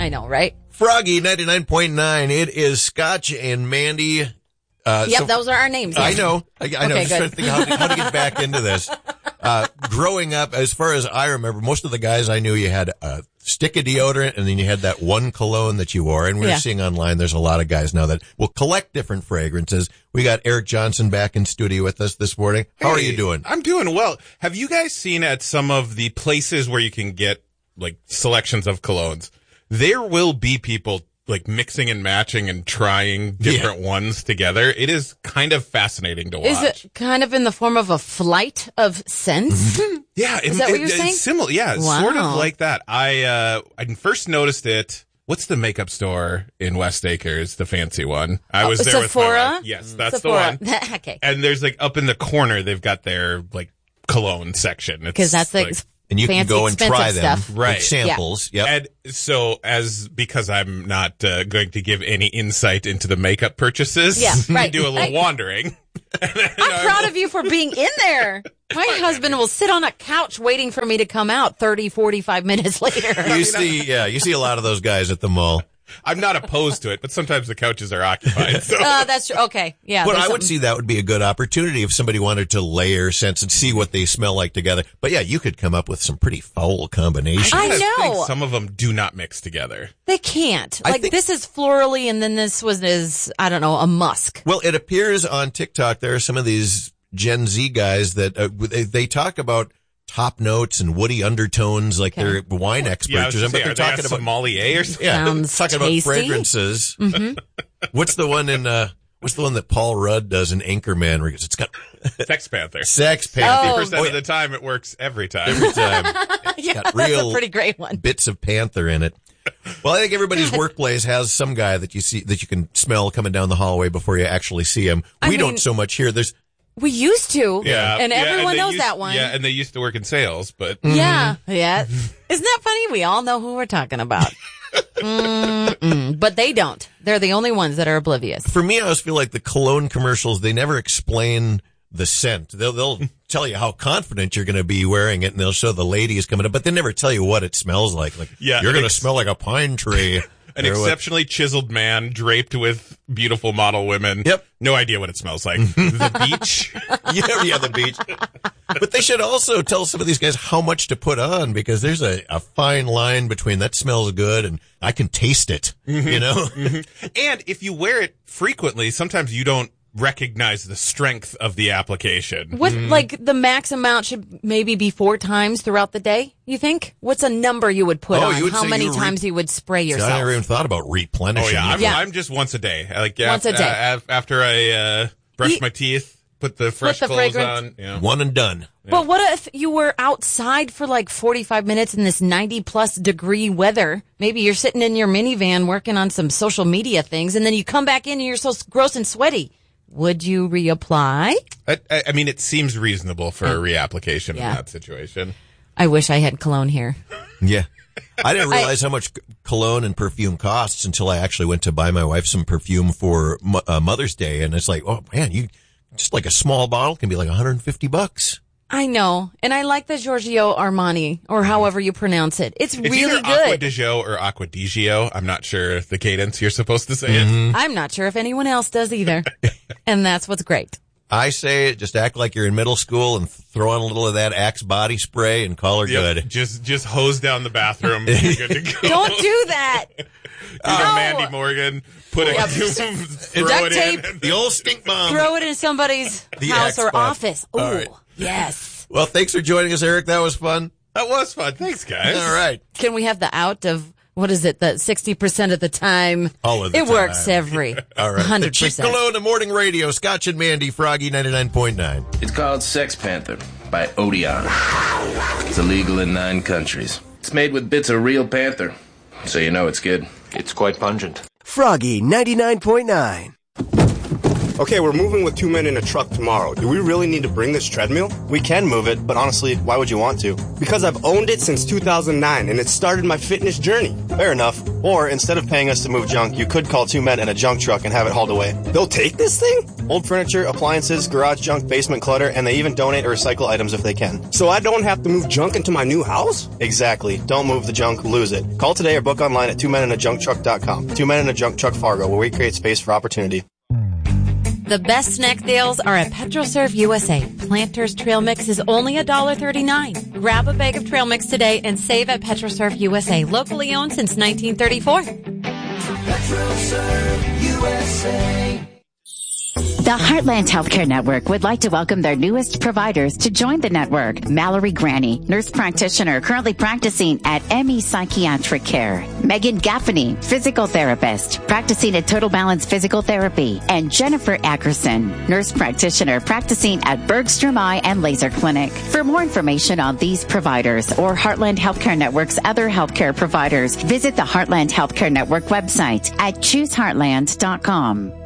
I know, right? Froggy 99.9. It is Scotch and Mandy. Those are our names. I know. I know. Okay, I'm just trying to think how to get back into this. Growing up, as far as I remember, most of the guys I knew, you had a stick of deodorant, and then you had that one cologne that you wore. And we're seeing online, there's a lot of guys now that will collect different fragrances. We got Eric Johnson back in studio with us this morning. How are you doing? I'm doing well. Have you guys seen at some of the places where you can get like selections of colognes? There will be people like mixing and matching and trying different ones together. It is kind of fascinaing to watch. Is it kind of in the form of a flight of scents? Yeah. Is that what you're saying? It's similar. Yeah. Wow. Sort of like that. I first noticed it. What's the makeup store in West Acres? The fancy one. I was there Sephora? with my wife. Yes, that's Sephora. the one. Okay. And there's like up in the corner, they've got their like cologne section. Because that's like, and you fancy, can go and try them, stuff. Right? With samples. Yep. And so, because I'm not going to give any insight into the makeup purchases, right. do a little wandering. I'm proud of you for being in there. My husband will sit on a couch waiting for me to come out 30, 45 minutes later. You see a lot of those guys at the mall. I'm not opposed to it, but sometimes the couches are occupied. So. That's true. Okay. Yeah. Well, I would see that would be a good opportunity if somebody wanted to layer scents and see what they smell like together. But yeah, you could come up with some pretty foul combinations. I know. Think some of them do not mix together. They can't. Like, this is florally, and then this is, I don't know, a musk. Well, it appears on TikTok there are some of these Gen Z guys that they talk about top notes and woody undertones, like they're wine experts or something. But they're talking about sommelier or something. Sounds talking tasty. about fragrances. Mm-hmm. What's the one that Paul Rudd does in Anchorman? It's got Sex Panther. Sex Panther. 50% of the time, it works every time. Every time. Yeah, got that's real a pretty great one. Bits of Panther in it. Well, I think everybody's workplace has some guy that you can smell coming down the hallway before you actually see him. We don't so much here. We used to. Yeah. And everyone knows used, that one. Yeah, and they used to work in sales, but. Yeah. Yeah. Isn't that funny? We all know who we're talking about. But they don't. They're the only ones that are oblivious. For me, I always feel like the cologne commercials, they never explain the scent. They'll tell you how confident you're going to be wearing it, and they'll show the ladies coming up, but they never tell you what it smells like. Like, you're going to smell like a pine tree. An exceptionally chiseled man draped with beautiful model women. Yep. No idea what it smells like. The beach. Yeah, the beach. But they should also tell some of these guys how much to put on, because there's a fine line between that smells good and I can taste it, you know? And if you wear it frequently, sometimes you don't recognize the strength of the application. What, like, the max amount should maybe be 4 times throughout the day, you think? What's a number you would put on? How many times you would spray yourself? I never even thought about replenishing. Oh, yeah. I'm just once a day. Once a day. After I brush my teeth, put the fresh clothes on. Yeah. One and done. But what if you were outside for like 45 minutes in this 90-plus degree weather? Maybe you're sitting in your minivan working on some social media things, and then you come back in and you're so gross and sweaty. Would you reapply? I mean, it seems reasonable for a reapplication in that situation. I wish I had cologne here. Yeah. I didn't realize how much cologne and perfume costs until I actually went to buy my wife some perfume for Mother's Day. And it's like, oh, man, just like a small bottle can be like $150. I know. And I like the Giorgio Armani, or however you pronounce it. It's really either good. Acqua di Gio or Acqua di Gio. I'm not sure the cadence you're supposed to say it. I'm not sure if anyone else does either. And that's what's great. I say just act like you're in middle school and throw on a little of that Axe body spray and call her good. Just hose down the bathroom. You're good to go. Don't do that. Mandy Morgan. Put it throw duct it tape. in. The old stink bomb. Throw it in somebody's house or office. Oh, right. Yes. Well, thanks for joining us, Eric. That was fun. That was fun. Thanks, guys. All right. Can we have the out of, what is it, the 60% of the time? All of the time. It works every All right. 100%. The Cheap Cologne and Morning Radio, Scotch and Mandy, Froggy 99.9. It's called Sex Panther by Odeon. It's illegal in 9 countries. It's made with bits of real panther, so you know it's good. It's quite pungent. Froggy 99.9. Okay, we're moving with 2 men in a truck tomorrow. Do we really need to bring this treadmill? We can move it, but honestly, why would you want to? Because I've owned it since 2009 and it started my fitness journey. Fair enough. Or instead of paying us to move junk, you could call 2 men in a junk truck and have it hauled away. They'll take this thing? Old furniture, appliances, garage junk, basement clutter, and they even donate or recycle items if they can. So I don't have to move junk into my new house? Exactly. Don't move the junk, lose it. Call today or book online at 2meninajuncktruck.com. 2 Men in a Junk Truck Fargo, where we create space for opportunity. The best snack deals are at PetroServe USA. Planters Trail Mix is only $1.39. Grab a bag of Trail Mix today and save at PetroServe USA, locally owned since 1934. PetroServe USA. The Heartland Healthcare Network would like to welcome their newest providers to join the network. Mallory Granny, nurse practitioner currently practicing at ME Psychiatric Care. Megan Gaffney, physical therapist, practicing at Total Balance Physical Therapy. And Jennifer Ackerson, nurse practitioner practicing at Bergstrom Eye and Laser Clinic. For more information on these providers or Heartland Healthcare Network's other healthcare providers, visit the Heartland Healthcare Network website at chooseheartland.com.